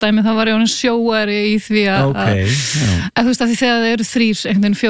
dæmi þá var ég honum sjóari í því að þú veist að því þegar það eru 3, einhvern veginn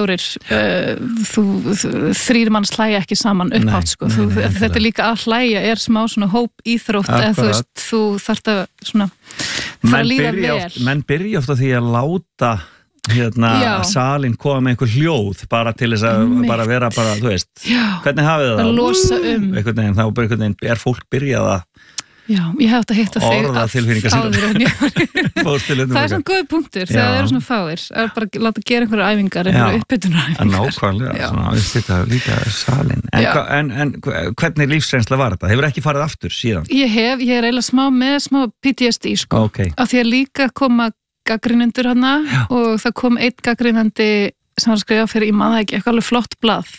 4 3 manns hlæja ekki saman upphátt sko, þetta er líka að hlæja er smá svona hóp íþrótt eða þú veist, þú þarft að svona fara að líða vel menn byrja ofta því að láta að salinn koma með einhver hljóð bara til þess að bara vera bara, þú veist, hvernig hafið það? Að losa einhvern veginn, þá bara einhvern veginn er fólk byrjað að Já, ég hef þetta hitt að orða tilfinningar sína. Það er svona góð punktur þegar það eru svona fáir að bara láta gera einhverja æfingar einhverja uppbytunaræfingar. Nákvæmlega, svona að þetta líka salinn. En hvernig lífsreynsla var þetta? Hefur ekki farið aftur síðan? Ég er eiginlega smá PTSD sko, af því að líka koma gagnrýnendur hana og það kom einn gagnrýnandi sem var að skrifa fyrir, ég man það ekki, eitthvað alveg flott blað,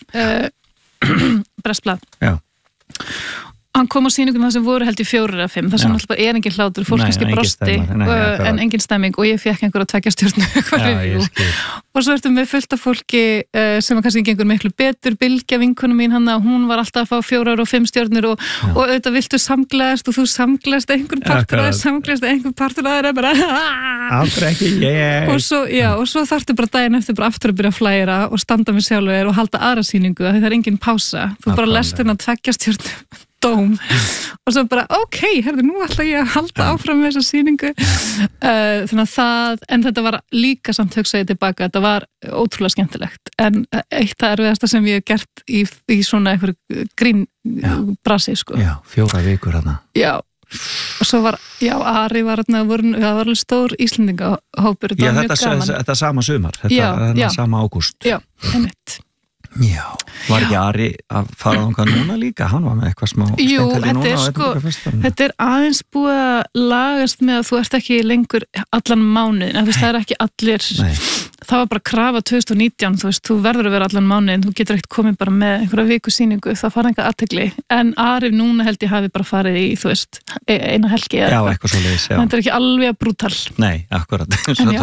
Brestblað. Já. Hann kom á sýningum það sem voru held í 4 eða 5, það sem alltaf er engin hlátur, fólk kannski brosti en engin stemming og ég fekk einhverja 2 stjörnu og svo ertu með fullt af fólki sem kannski gengur miklu betur, Bylgja vinkonu mín hann að hún var alltaf að fá 4 og 5 stjörnur og auðvitað viltu samglaðast og þú samglaðast einhver partur að það er bara aldrei ekki ég og svo þarftu bara daginn eftir bara aftur að byrja að flæra og standa með sjálfur og halda aðra sýningu það er engin pása, þú bara lest hennar 2 stjörnu dóm og svo bara, nú ætla ég að halda áfram með þessa sýningu þannig að en þetta var líka samt hugsaði tilbaka, þetta var ótrúlega skemmtilegt en eitt það erfiðasta sem ég hef gert í svona einhver grín brasi sko. Já, 4 vikur hana. Já, og svo var, Ari var hana, það var alveg stór Íslendingahópur, þetta var mjög gaman. Þetta sama sumar, þetta sama ágúst. Já, einmitt. Já, var ekki Ari að fara þangað núna líka? Hann var með eitthvað smá þetta er aðeins búið að lagast með að þú ert ekki lengur allan mánuðin, en það er ekki allir það var bara krafa 2019 þú veist, þú verður að vera allan mánuðin þú getur ekkert komið bara með einhverja vikusýningu það fara einhver athygli, en Ari núna held ég hafi bara farið í, þú veist eina helgi, eitthvað svoleiðis, þetta er ekki alveg brútal. Nei, akkurat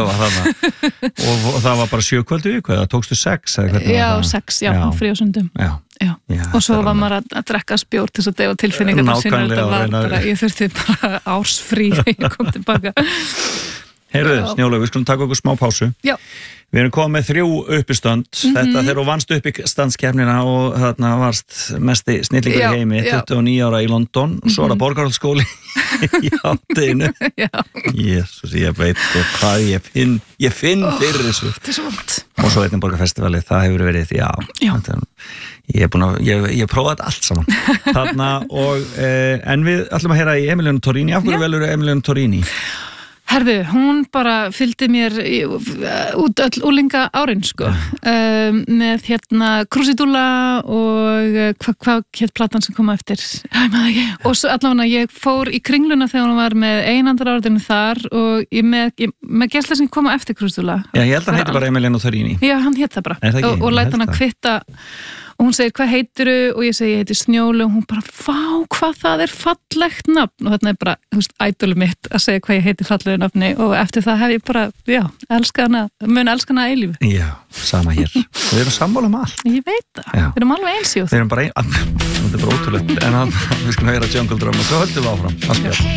og það var bara 7 kvöldu viku, eða tókstu 6 Já, 6, frí á sundum og svo var maður að drekka spjór til þess að deyfa tilfinningar ég þurfti bara ársfrí þegar ég kom tilbaka. Heyrðu, Snjólaug, við skulum taka okkur smá pásu. Já. Við erum komið með 3 uppistönd. Þetta þegar þú vannst uppistandskeppnina og þarna varst mesti snillingur í heimi, 29 ára í London og svo er það Borgarholtsskóli í hátteginu. Jesús, ég veit hvað ég finn fyrir þessu. Þetta er svo vant. Og svo Edinborgarfestivali, það hefur verið, ég hef prófað þetta allt saman. Þarna en við ætlum að heyra í Emilianu Torrini. Af hverju velurðu Emilianu Torrini? Herðu, hún bara fylgdi mér út öll úlinga árin sko, með Krúsidúlla og hvað hétt platan sem kom eftir, og svo allavega ég fór í Kringluna þegar hún var með einandarárðinu þar og með gæsla sem koma eftir Krúsidúlla. Já, ég held að hann heiti bara Emilianu Torrini. Já, hann hétt það bara og læt hann að kvitta og hún segir, hvað heitiru? Og ég segi, ég heiti Snjólaug og hún bara, hvað það er fallegt nafn og þarna er bara, þú veist, ædolið mitt að segja hvað ég heiti fallegu nafni og eftir það hef ég bara, mun elska hana eilífu. Já, sama hér. Við erum sammála allt. Ég veit það, við erum alveg einsjóð. Við erum bara þetta er bara ótrúlegt, en við skulum heyra Jungle Drum og svo höldum við áfram.